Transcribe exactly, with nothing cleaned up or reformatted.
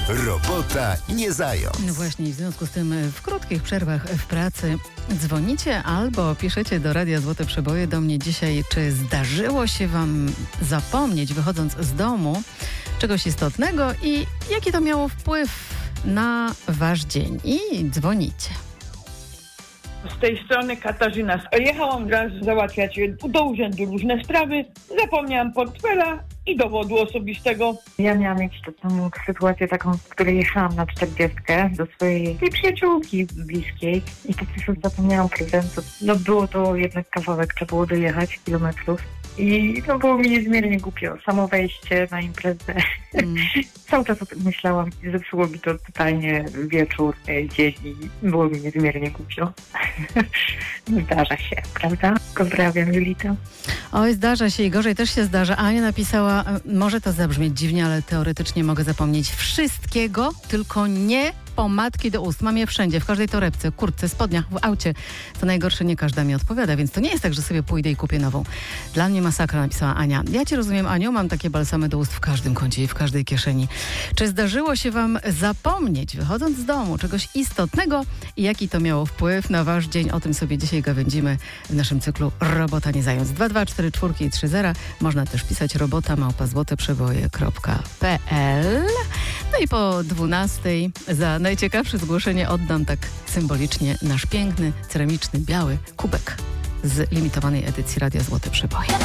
Robota nie zając. No właśnie, w związku z tym w krótkich przerwach w pracy dzwonicie albo piszecie do Radia Złote Przeboje do mnie dzisiaj, czy zdarzyło się wam zapomnieć, wychodząc z domu, czegoś istotnego i jaki to miało wpływ na wasz dzień. I dzwonicie. Z tej strony Katarzyna. Jechałam raz załatwiać do urzędu różne sprawy, zapomniałam portfela i dowodu osobistego. Ja miałam mieć taką sytuację taką, w której jechałam na czterdziestkę do swojej tej przyjaciółki bliskiej i po prostu zapomniałam prezentu. No było to jednak kawałek, trzeba było dojechać kilometrów. I no było mi niezmiernie głupio. Samo wejście na imprezę. Mm. Cały czas o tym myślałam i zepsuło mi to totalnie wieczór, dzień i było mi niezmiernie głupio. Zdarza się, prawda? Pozdrawiam, Julita. Oj, zdarza się i gorzej też się zdarza. Ania napisała, może to zabrzmieć dziwnie, ale teoretycznie mogę zapomnieć wszystkiego, tylko nie pomadki do ust. Mam je wszędzie, w każdej torebce, kurtce, spodniach, w aucie. To najgorsze, nie każda mi odpowiada, więc to nie jest tak, że sobie pójdę i kupię nową. Dla mnie masakra, napisała Ania. Ja cię rozumiem, Aniu, mam takie balsamy do ust w każdym kącie i w każdej kieszeni. Czy zdarzyło się wam zapomnieć, wychodząc z domu, czegoś istotnego i jaki to miało wpływ na wasz dzień? O tym sobie dzisiaj gawędzimy w naszym cyklu Robota nie zając. dwa dwa cztery cztery i trzy zero. Można też pisać robota małpa złoteprzeboje kropka p l. No i po dwunastej za najciekawsze zgłoszenie oddam tak symbolicznie nasz piękny, ceramiczny, biały kubek z limitowanej edycji Radia Złote Przeboje.